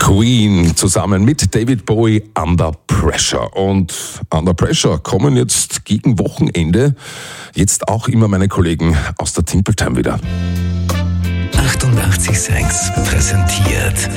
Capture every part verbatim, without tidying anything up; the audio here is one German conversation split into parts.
Queen zusammen mit David Bowie, Under Pressure. Und Under Pressure kommen jetzt gegen Wochenende jetzt auch immer meine Kollegen aus der Timple Time wieder. achtundachtzig Komma sechs präsentiert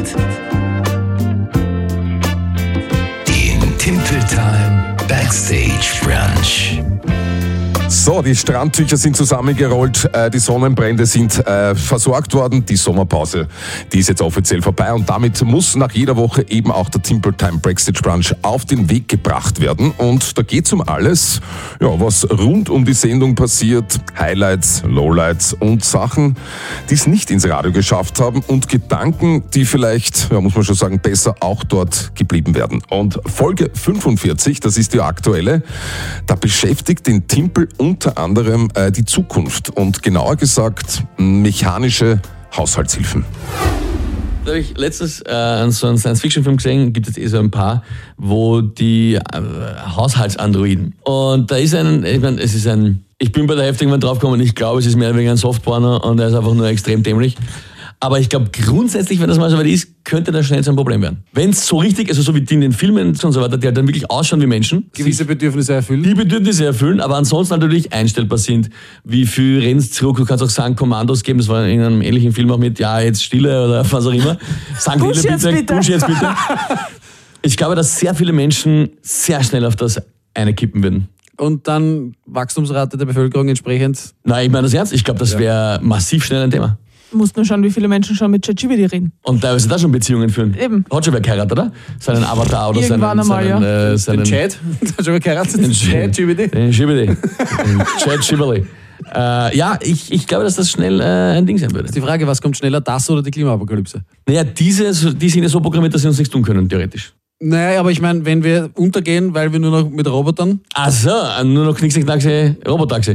den Timple Time Backstage Brunch. So, die Strandtücher sind zusammengerollt, äh, die Sonnenbrände sind äh, versorgt worden, die Sommerpause, die ist jetzt offiziell vorbei und damit muss nach jeder Woche eben auch der Timple Time Backstage Brunch auf den Weg gebracht werden. Und da geht's um alles, ja, was rund um die Sendung passiert, Highlights, Lowlights und Sachen, die es nicht ins Radio geschafft haben und Gedanken, die vielleicht, ja, muss man schon sagen, besser auch dort geblieben werden. Und Folge fünfundvierzig, das ist die aktuelle, da beschäftigt den Timple unter anderem äh, die Zukunft und genauer gesagt mechanische Haushaltshilfen. Da habe ich letztens äh, so einen Science-Fiction-Film gesehen, gibt es eh so ein paar, wo die äh, Haushaltsandroiden. Und da ist ein, ich meine, es ist ein, ich bin bei der Hälfte irgendwann draufgekommen, ich glaube, es ist mehr wegen ein Softporner und er ist einfach nur extrem dämlich. Aber ich glaube, grundsätzlich, wenn das mal so weit ist, könnte das schnell zu einem Problem werden. Wenn es so richtig, also so wie die in den Filmen und so weiter, die halt dann wirklich ausschauen wie Menschen. Gewisse Bedürfnisse erfüllen. Die Bedürfnisse erfüllen, aber ansonsten natürlich einstellbar sind. Wie viel rennst zurück, du kannst auch sagen, Kommandos geben, das war in einem ähnlichen Film auch mit, ja, jetzt Stille oder was auch immer. Sagen Dusch jetzt bitte. Dusch jetzt bitte. Ich glaube, dass sehr viele Menschen sehr schnell auf das eine kippen würden. Und dann Wachstumsrate der Bevölkerung entsprechend. Nein, ich meine das ernst. Ich glaube, das wäre massiv schnell ein Thema. Du musst nur schauen, wie viele Menschen schon mit ChatGPT reden. Und teilweise da schon Beziehungen führen. Eben. Hat schon wer geheiratet, oder? Seinen Avatar oder Irgendwann seinen... einmal, seinen, ja. äh, seinen Den Chat? Hat schon mal geheiratet? Den Chat-G P T? Den G P T. Den Chat-Schibberli. Äh, ja, ich, ich glaube, dass das schnell äh, ein Ding sein würde. Die Frage, was kommt schneller, das oder die Klimaapokalypse? Naja, diese, die sind ja so programmiert, dass sie uns nichts tun können, theoretisch. Naja, aber ich meine, wenn wir untergehen, weil wir nur noch mit Robotern... Ach so, nur noch knickse knackse Robotaxe.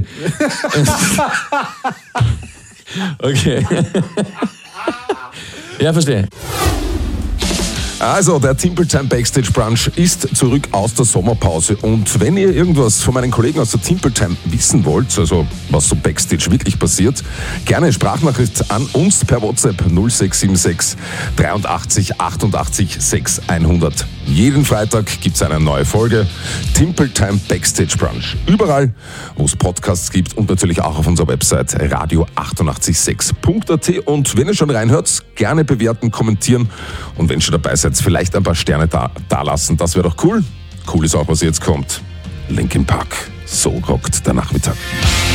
Okay. Ja, verstehe. Also, der Timple Time Backstage Brunch ist zurück aus der Sommerpause und wenn ihr irgendwas von meinen Kollegen aus der Timple Time wissen wollt, also was so Backstage wirklich passiert, gerne Sprachnachricht an uns per WhatsApp null sechs sieben sechs dreiundachtzig achtundachtzig sechs hundert. Jeden Freitag gibt's eine neue Folge Timple Time Backstage Brunch. Überall, wo es Podcasts gibt und natürlich auch auf unserer Website radio achtundachtzig sechs punkt a t. Und wenn ihr schon reinhört, gerne bewerten, kommentieren und wenn ihr schon dabei seid, vielleicht ein paar Sterne da, da lassen. Das wäre doch cool. Cool ist auch, was jetzt kommt. Linkin Park. So rockt der Nachmittag.